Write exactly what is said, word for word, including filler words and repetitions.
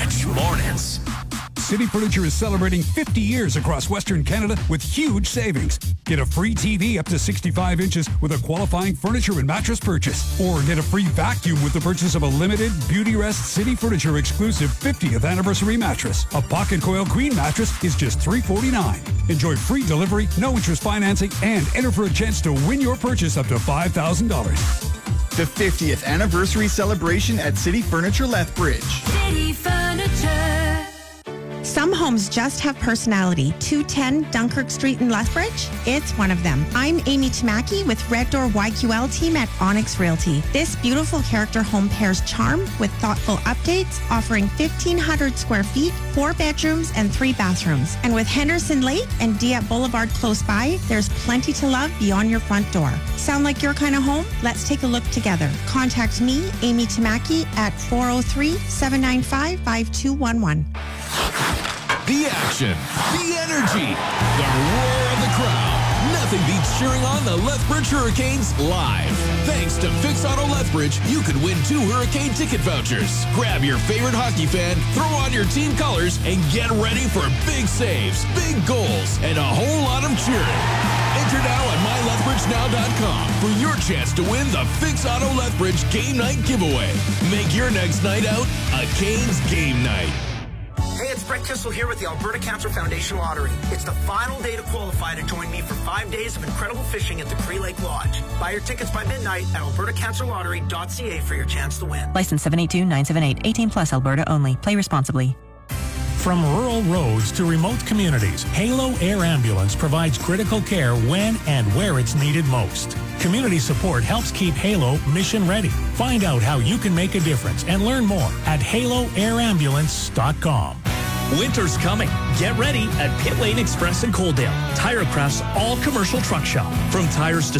Rich Mornings. City Furniture is celebrating fifty years across Western Canada with huge savings. Get a free T V up to sixty-five inches with a qualifying furniture and mattress purchase. Or get a free vacuum with the purchase of a limited Beauty Rest City Furniture exclusive fiftieth anniversary mattress. A pocket coil queen mattress is just three forty-nine. Enjoy free delivery, no interest financing, and enter for a chance to win your purchase up to five thousand dollars. The fiftieth anniversary celebration at City Furniture Lethbridge. City Furniture. Some homes just have personality. two ten Dunkirk Street in Lethbridge? It's one of them. I'm Amy Tamaki with Red Door Y Q L team at Onyx Realty. This beautiful character home pairs charm with thoughtful updates, offering fifteen hundred square feet, four bedrooms, and three bathrooms. And with Henderson Lake and Dieppe Boulevard close by, there's plenty to love beyond your front door. Sound like your kind of home? Let's take a look together. Contact me, Amy Tamaki, at four oh three, seven nine five, five two one one. The action, the energy, the roar of the crowd. Nothing beats cheering on the Lethbridge Hurricanes live. Thanks to Fix Auto Lethbridge, you could win two Hurricane ticket vouchers. Grab your favorite hockey fan, throw on your team colors, and get ready for big saves, big goals, and a whole lot of cheering. Enter now at my lethbridge now dot com for your chance to win the Fix Auto Lethbridge Game Night giveaway. Make your next night out a Canes game night. Hey, it's Brett Kissel here with the Alberta Cancer Foundation Lottery. It's the final day to qualify to join me for five days of incredible fishing at the Cree Lake Lodge. Buy your tickets by midnight at alberta cancer lottery dot c a for your chance to win. License seven eight two nine seven eight. eighteen plus Alberta only. Play responsibly. From rural roads to remote communities, Halo Air Ambulance provides critical care when and where it's needed most. Community support helps keep Halo mission ready. Find out how you can make a difference and learn more at halo air ambulance dot com. Winter's coming. Get ready at Pit Lane Express in Coaldale, TireCraft's all-commercial truck shop. From tires to